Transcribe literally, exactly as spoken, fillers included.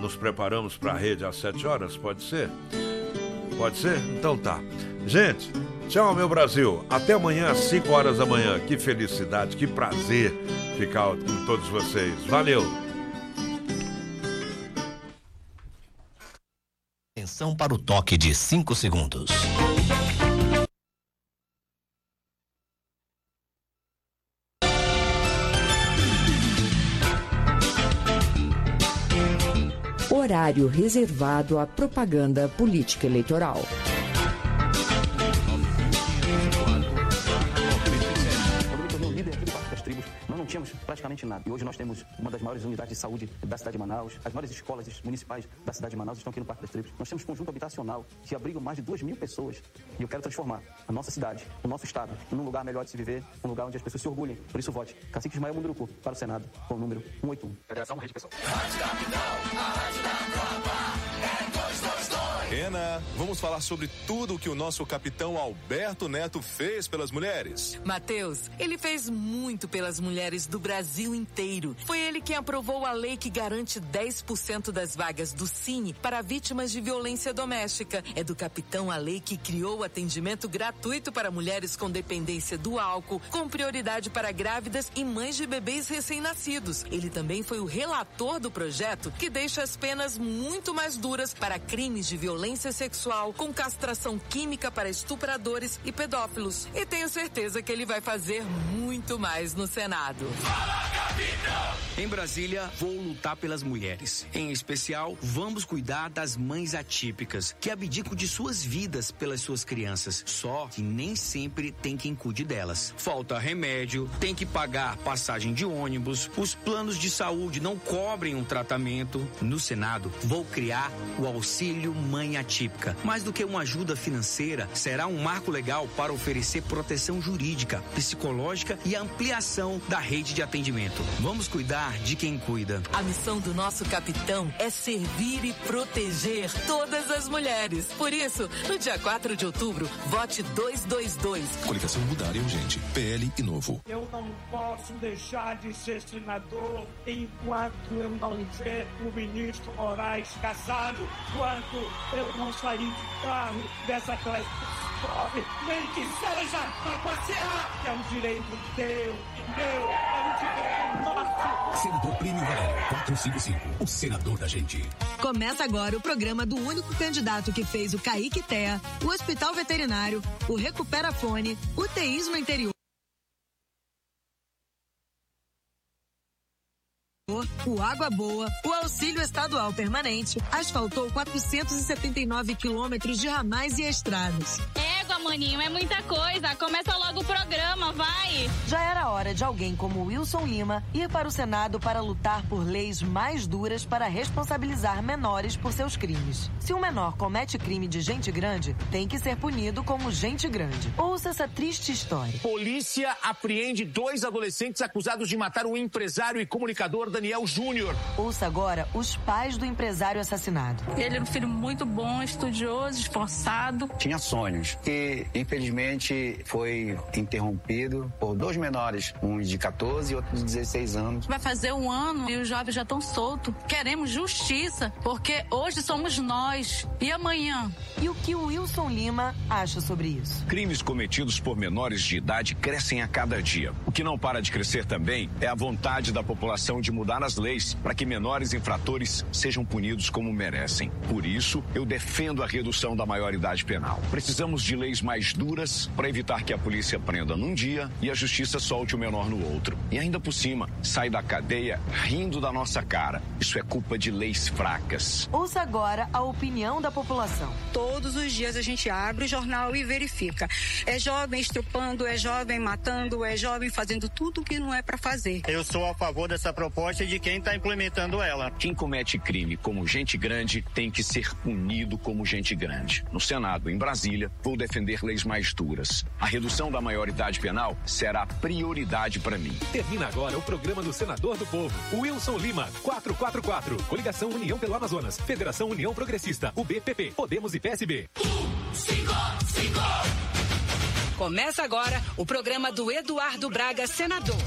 nos preparamos para a rede às sete horas, pode ser? Pode ser? Então tá. Gente, tchau, meu Brasil. Até amanhã às cinco horas da manhã. Que felicidade, que prazer ficar com todos vocês. Valeu. Atenção para o toque de cinco segundos. Horário reservado à propaganda política eleitoral. Nós não tínhamos praticamente nada. E hoje nós temos uma das maiores unidades de saúde da cidade de Manaus. As maiores escolas municipais da cidade de Manaus estão aqui no Parque das Tribos. Nós temos conjunto habitacional que abriga mais de duas mil pessoas. E eu quero transformar a nossa cidade, o nosso estado, num lugar melhor de se viver, um lugar onde as pessoas se orgulhem. Por isso, vote Cacique Ismael Munduruku para o Senado, com o número cento e oitenta e um. Federação Rede Pessoal. Renan, vamos falar sobre tudo o que o nosso capitão Alberto Neto fez pelas mulheres. Matheus, ele fez muito pelas mulheres do Brasil inteiro. Foi ele quem aprovou a lei que garante dez por cento das vagas do Cine para vítimas de violência doméstica. É do capitão a lei que criou o atendimento gratuito para mulheres com dependência do álcool, com prioridade para grávidas e mães de bebês recém-nascidos. Ele também foi o relator do projeto que deixa as penas muito mais duras para crimes de violência sexual, com castração química para estupradores e pedófilos. E tenho certeza que ele vai fazer muito mais no Senado. Fala, capitão! Em Brasília, vou lutar pelas mulheres. Em especial, vamos cuidar das mães atípicas, que abdicam de suas vidas pelas suas crianças. Só que nem sempre tem quem cuide delas. Falta remédio, tem que pagar passagem de ônibus, os planos de saúde não cobrem um tratamento. No Senado, vou criar o Auxílio Mãe Atípica. Mais do que uma ajuda financeira, será um marco legal para oferecer proteção jurídica, psicológica e ampliação da rede de atendimento. Vamos cuidar de quem cuida. A missão do nosso capitão é servir e proteger todas as mulheres. Por isso, no dia quatro de outubro, vote duzentos e vinte e dois. Coligação Mudar é urgente. P L e Novo. Eu não posso deixar de ser senador enquanto eu não ver o ministro Moraes caçado, enquanto eu não sair de carro dessa classe pobre, nem que seja para passear, que é um direito teu e meu, é um direito nosso. Senador Plínio Valério, quatrocentos e cinquenta e cinco, o senador da gente. Começa agora o programa do único candidato que fez o Caique Tea, o Hospital Veterinário, o Recupera Fone, o Teísmo Interior, o Água Boa, o Auxílio Estadual Permanente, asfaltou quatrocentos e setenta e nove quilômetros de ramais e estradas. Égua, maninho, é muita coisa. Começa logo o programa, vai! Já era hora de alguém como Wilson Lima ir para o Senado para lutar por leis mais duras para responsabilizar menores por seus crimes. Se um menor comete crime de gente grande, tem que ser punido como gente grande. Ouça essa triste história. Polícia apreende dois adolescentes acusados de matar um empresário e comunicador Daniel Júnior. Ouça agora os pais do empresário assassinado. Ele era um filho muito bom, estudioso, esforçado. Tinha sonhos, que infelizmente foi interrompido por dois menores, um de quatorze e outro de dezesseis anos. Vai fazer um ano e os jovens já estão soltos. Queremos justiça, porque hoje somos nós. E amanhã? E o que o Wilson Lima acha sobre isso? Crimes cometidos por menores de idade crescem a cada dia. O que não para de crescer também é a vontade da população de mudar as leis para que menores infratores sejam punidos como merecem. Por isso, eu defendo a redução da maioridade penal. Precisamos de leis mais duras para evitar que a polícia prenda num dia e a justiça solte o menor no outro. E ainda por cima, sai da cadeia rindo da nossa cara. Isso é culpa de leis fracas. Ouça agora a opinião da população. Todos os dias a gente abre o jornal e verifica. É jovem estrupando, é jovem matando, é jovem fazendo tudo o que não é para fazer. Eu sou a favor dessa proposta de quem está implementando ela. Quem comete crime como gente grande tem que ser punido como gente grande. No Senado, em Brasília, vou defender leis mais duras. A redução da maioridade penal será prioridade para mim. Termina agora o programa do Senador do Povo. Wilson Lima, quatrocentos e quarenta e quatro. Coligação União pelo Amazonas. Federação União Progressista. U B P P. Podemos e P S B. Um, cinco, cinco. Começa agora o programa do Eduardo Braga, senador.